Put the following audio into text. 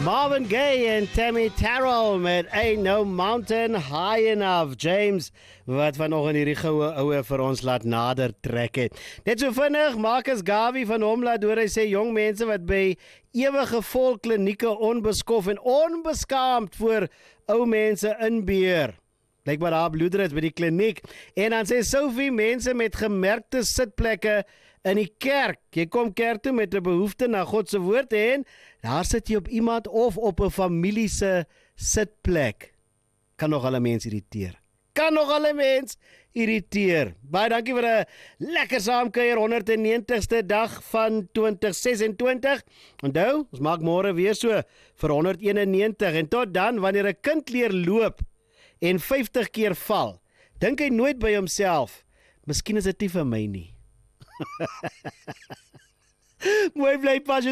Marvin Gaye en Tammy Terrell met Ain't No Mountain High Enough. James, wat vanoggend hierdie goue oue vir ons laat nader trek het. Net so vinnig, Marcus Garvey van hom laat hoor, hy sê jong mense wat by ewige volklinieke onbeskof en onbeskaamd voor ou mense inbeer. Lyk maar daar bloedrus by die kliniek. En dan sê Sophie, mense met gemerkte sitplekke in die kerk. Jy kom kerk toe met 'n behoefte na God se woord en daar sit jy op iemand of op 'n familie se sitplek. Kan nog alle mens irriteer. Baie dankie vir 'n lekker saamkuier 190ste dag van 2026. Onthou, ons maak môre weer so vir 191 en tot dan wanneer 'n kind leer loop en 50 keer val, dink hy nooit by homself, miskien is dit nie vir my nie. Mooi bly pas